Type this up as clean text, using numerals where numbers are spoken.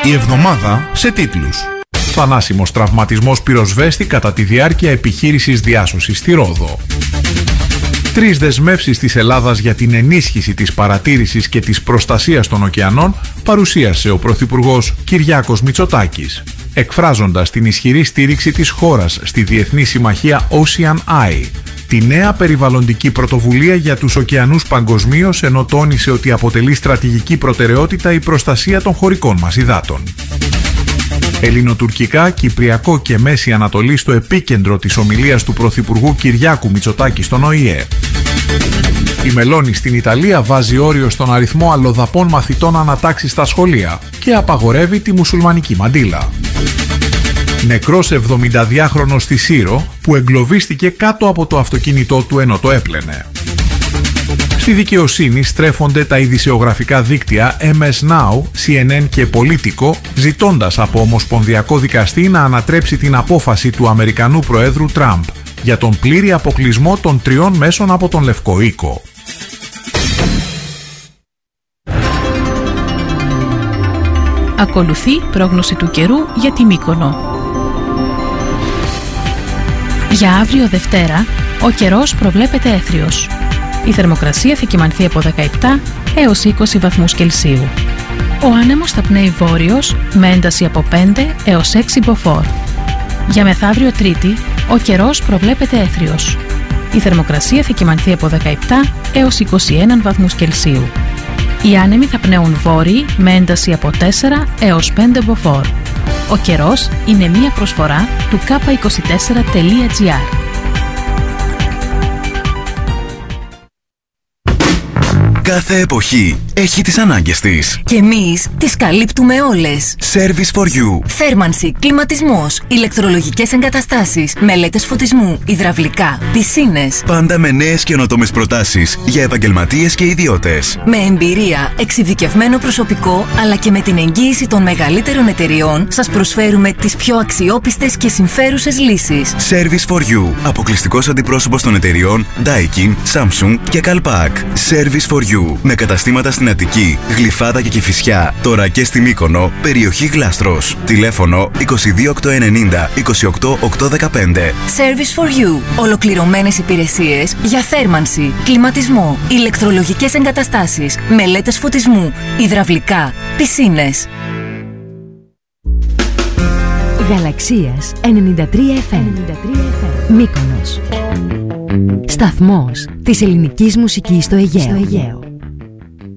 Η εβδομάδα σε τίτλους. Θανάσιμος τραυματισμός πυροσβέστη κατά τη διάρκεια επιχείρησης διάσωσης στη Ρόδο. 3 δεσμεύσεις της Ελλάδας για την ενίσχυση της παρατήρησης και της προστασίας των ωκεανών παρουσίασε ο Πρωθυπουργός Κυριάκος Μητσοτάκης, εκφράζοντας την ισχυρή στήριξη της χώρας στη Διεθνή Συμμαχία Ocean Eye, τη νέα περιβαλλοντική πρωτοβουλία για τους ωκεανούς παγκοσμίως, ενώ τόνισε ότι αποτελεί στρατηγική προτεραιότητα η προστασία των χωρικών μας υδάτων. Ελληνοτουρκικά, Κυπριακό και Μέση Ανατολή στο επίκεντρο της ομιλίας του Πρωθυπουργού Κυριάκου Μητσοτάκη στον ΟΗΕ. Η Μελώνη στην Ιταλία βάζει όριο στον αριθμό αλλοδαπών μαθητών ανατάξει στα σχολεία και απαγορεύει τη μουσουλμανική μαντήλα. Νεκρός 72χρονος στη Σύρο που εγκλωβίστηκε κάτω από το αυτοκίνητό του ενώ το έπλαινε. Στη δικαιοσύνη στρέφονται τα ειδησεογραφικά δίκτυα MS Now, CNN και Πολίτικο, ζητώντας από ομοσπονδιακό δικαστή να ανατρέψει την απόφαση του Αμερικανού Προέδρου Τραμπ για τον πλήρη αποκλεισμό των 3 μέσων από τον Λευκό Οίκο. Ακολουθεί πρόγνωση του καιρού για τη Μύκονο. Για αύριο Δευτέρα, ο καιρός προβλέπεται έθριος. Η θερμοκρασία θα κυμανθεί από 17 έως 20 βαθμούς Κελσίου. Ο άνεμος θα πνέει βόρειος με ένταση από 5 έως 6 μποφόρ. Για μεθαύριο Τρίτη, ο καιρός προβλέπεται έθριος. Η θερμοκρασία θα κυμανθεί από 17 έως 21 βαθμούς Κελσίου. Οι άνεμοι θα πνέουν βόρειοι με ένταση από 4 έως 5 μποφόρ. Ο καιρός είναι μία προσφορά του k24.gr. Κάθε εποχή έχει τις ανάγκες της. Και εμείς τις καλύπτουμε όλες. Service for you. Θέρμανση, κλιματισμός, ηλεκτρολογικές εγκαταστάσεις, μελέτες φωτισμού, υδραυλικά, πισίνες. Πάντα με νέες καινοτόμες προτάσεις για επαγγελματίες και ιδιώτες. Με εμπειρία, εξειδικευμένο προσωπικό, αλλά και με την εγγύηση των μεγαλύτερων εταιριών, σας προσφέρουμε τις πιο αξιόπιστες και συμφέρουσες λύσεις. Service for you. Αποκλειστικός αντιπρόσωπος των εταιριών Daikin, Samsung και Calpac. Service for you. Με καταστήματα στην Αττική, Γλυφάδα και Κηφισιά. Τώρα και στη Μύκονο, περιοχή Γλάστρος. Τηλέφωνο 22890 28815. Service for you. Ολοκληρωμένες υπηρεσίες για θέρμανση, κλιματισμό, ηλεκτρολογικές εγκαταστάσεις, μελέτες φωτισμού, υδραυλικά, πισίνες. Γαλαξίας 93 FM. Μύκονος. Σταθμός της ελληνικής μουσικής στο Αιγαίο.